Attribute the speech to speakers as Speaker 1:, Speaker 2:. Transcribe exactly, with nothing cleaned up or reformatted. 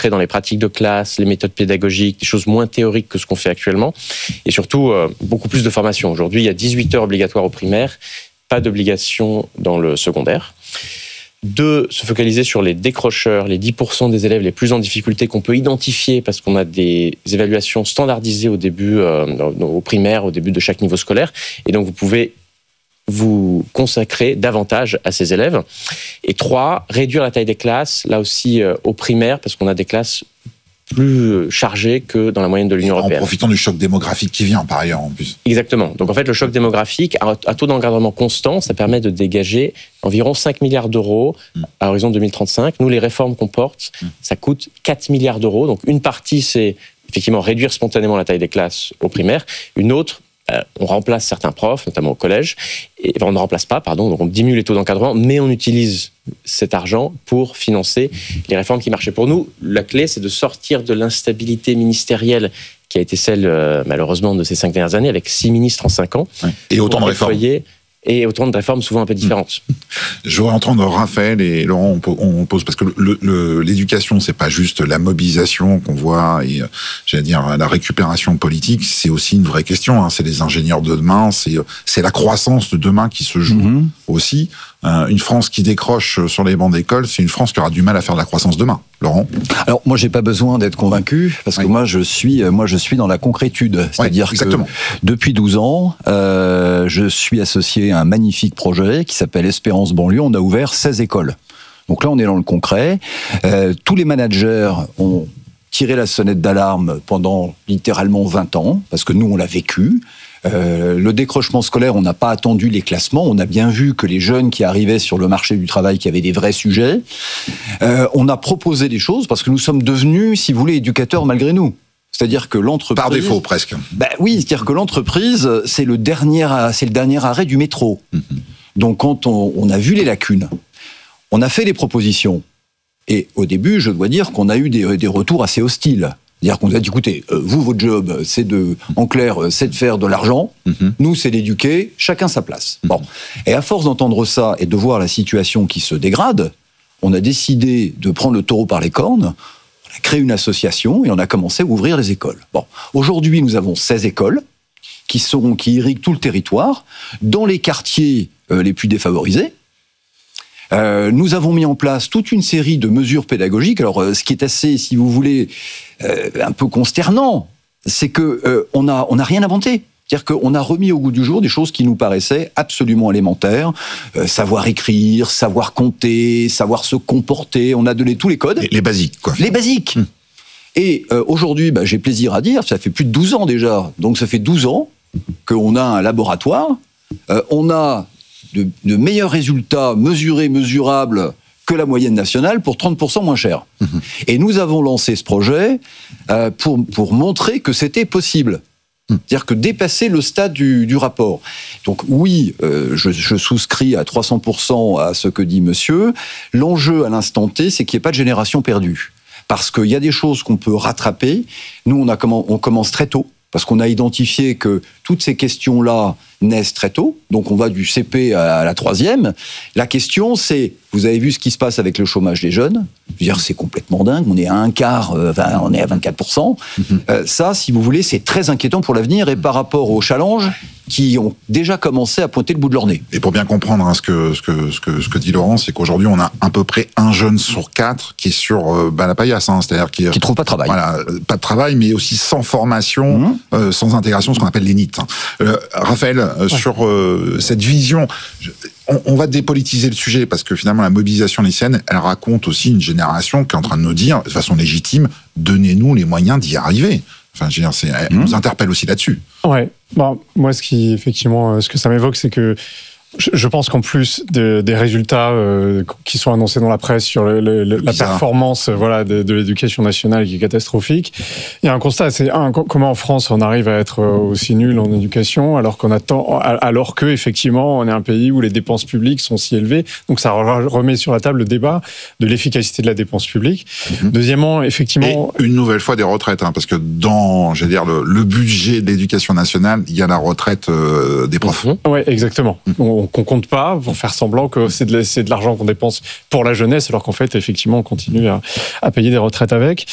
Speaker 1: ancré dans les pratiques de classe, les méthodes pédagogiques, des choses moins théoriques que ce qu'on fait actuellement, et surtout euh, beaucoup plus de formation. Aujourd'hui, il y a dix-huit heures obligatoires au primaire, pas d'obligation dans le secondaire. Deux, se focaliser sur les décrocheurs, les dix pour cent des élèves les plus en difficulté qu'on peut identifier parce qu'on a des évaluations standardisées au début, euh, au primaire, au début de chaque niveau scolaire. Et donc, vous pouvez vous consacrer davantage à ces élèves. Et trois, réduire la taille des classes, là aussi euh, au primaire, parce qu'on a des classes plus chargées que dans la moyenne de l'Union européenne.
Speaker 2: En profitant du choc démographique qui vient, par ailleurs, en plus.
Speaker 1: Exactement. Donc, en fait, le choc démographique, à taux d'encadrement constant, ça permet de dégager environ cinq milliards d'euros à horizon deux mille trente-cinq. Nous, les réformes qu'on porte, ça coûte quatre milliards d'euros. Donc, une partie, c'est effectivement réduire spontanément la taille des classes au primaire. Une autre, euh, on remplace certains profs, notamment au collège. Et, enfin, on ne remplace pas, pardon. Donc, on diminue les taux d'encadrement, mais on utilise cet argent pour financer les réformes qui marchaient. Pour nous, la clé, c'est de sortir de l'instabilité ministérielle qui a été celle, euh, malheureusement, de ces cinq dernières années, avec six ministres en cinq ans.
Speaker 2: Et autant de réformes.
Speaker 1: Et autant de réformes souvent un peu différentes.
Speaker 2: Je voudrais entendre Raphaël et Laurent, on pose, parce que le, le, l'éducation, c'est pas juste la mobilisation qu'on voit et, j'allais dire, la récupération politique, c'est aussi une vraie question, hein. C'est les ingénieurs de demain, c'est, c'est la croissance de demain qui se joue mmh. aussi. Euh, une France qui décroche sur les bancs d'école, c'est une France qui aura du mal à faire de la croissance demain. Laurent ?
Speaker 3: Alors, moi, j'ai pas besoin d'être convaincu, parce oui. que moi, je suis, moi, je suis dans la concrétude. C'est-à-dire oui, que depuis douze ans, euh, je suis associé à un magnifique projet qui s'appelle Espérance Banlieue. On a ouvert seize écoles. Donc là, on est dans le concret. Euh, tous les managers ont tiré la sonnette d'alarme pendant littéralement vingt ans, parce que nous, on l'a vécu. Euh, le décrochement scolaire, on n'a pas attendu les classements. On a bien vu que les jeunes qui arrivaient sur le marché du travail, qui avaient des vrais sujets, euh, on a proposé des choses parce que nous sommes devenus, si vous voulez, éducateurs malgré nous. C'est-à-dire que l'entreprise...
Speaker 2: Par défaut, presque.
Speaker 3: Ben oui, c'est-à-dire que l'entreprise, c'est le dernier, c'est le dernier arrêt du métro. Mm-hmm. Donc, quand on, on a vu les lacunes, on a fait des propositions. Et au début, je dois dire qu'on a eu des, des retours assez hostiles. C'est-à-dire qu'on nous a dit, écoutez, euh, vous, votre job, c'est de, en clair, c'est de faire de l'argent. Mm-hmm. Nous, c'est d'éduquer. Chacun sa place. Mm-hmm. Bon. Et à force d'entendre ça et de voir la situation qui se dégrade, on a décidé de prendre le taureau par les cornes. On a créé une association et on a commencé à ouvrir les écoles. Bon. Aujourd'hui, nous avons seize écoles qui sont, qui irriguent tout le territoire, dans les quartiers euh, les plus défavorisés. Euh, nous avons mis en place toute une série de mesures pédagogiques. Alors, euh, ce qui est assez, si vous voulez, euh, un peu consternant, c'est que euh, on a, on a rien inventé. C'est-à-dire qu'on a remis au goût du jour des choses qui nous paraissaient absolument élémentaires. Euh, savoir écrire, savoir compter, savoir se comporter. On a donné tous les codes.
Speaker 2: Les, les basiques, quoi.
Speaker 3: Les basiques. Hum. Et euh, aujourd'hui, bah, j'ai plaisir à dire, ça fait plus de douze ans déjà. Donc, ça fait douze ans qu'on a un laboratoire. Euh, on a De, de meilleurs résultats mesurés, mesurables que la moyenne nationale pour trente pour cent moins cher. Mmh. Et nous avons lancé ce projet euh, pour, pour montrer que c'était possible. Mmh. C'est-à-dire que dépasser le stade du, du rapport. Donc oui, euh, je, je souscris à trois cents pour cent à ce que dit monsieur. L'enjeu à l'instant T, c'est qu'il n'y ait pas de génération perdue. Parce qu'il y a des choses qu'on peut rattraper. Nous, on, a, on commence très tôt. Parce qu'on a identifié que toutes ces questions-là naissent très tôt. Donc, on va du C P à la troisième. La question, c'est, vous avez vu ce qui se passe avec le chômage des jeunes. Je veux dire, c'est complètement dingue. On est à un quart, euh, on est à vingt-quatre pour cent. Mm-hmm. Euh, ça, si vous voulez, c'est très inquiétant pour l'avenir et par rapport aux challenges qui ont déjà commencé à pointer le bout de leur nez.
Speaker 2: Et pour bien comprendre hein, ce, que, ce, que, ce, que, ce que dit Laurent, c'est qu'aujourd'hui, on a à peu près un jeune sur quatre qui est sur euh, bah, la paillasse. Hein, c'est-à-dire qui ne
Speaker 3: trouve pas de travail.
Speaker 2: Voilà, pas de travail, mais aussi sans formation, mmh. euh, sans intégration, ce qu'on appelle les N I T. Euh, Raphaël, euh, ouais. sur euh, cette vision... Je, on, on va dépolitiser le sujet parce que finalement, la mobilisation lycéenne, elle raconte aussi une génération qui est en train de nous dire, de façon légitime, donnez-nous les moyens d'y arriver. Enfin, je veux dire, c'est, elle mmh. nous interpelle aussi là-dessus.
Speaker 4: Ouais. Bon, moi, ce qui, effectivement, ce que ça m'évoque, c'est que je, je pense qu'en plus de, des résultats euh, qui sont annoncés dans la presse sur le, le, le, la performance, voilà, de, de l'éducation nationale qui est catastrophique, il y a un constat. C'est un, comment en France on arrive à être aussi nul en éducation, alors qu'on attend, alors que effectivement, on est un pays où les dépenses publiques sont si élevées. Donc, ça remet sur la table le débat de l'efficacité de la dépense publique. Mmh. Deuxièmement, effectivement,
Speaker 2: et une nouvelle fois des retraites, hein, parce que dans, j'allais dire, le, le budget de l'éducation nationale, il y a la retraite euh, des profs.
Speaker 4: Mmh. Ouais, exactement. Mmh. On, qu'on compte pas pour faire semblant que c'est de, c'est de l'argent qu'on dépense pour la jeunesse, alors qu'en fait, effectivement, on continue à, à payer des retraites avec.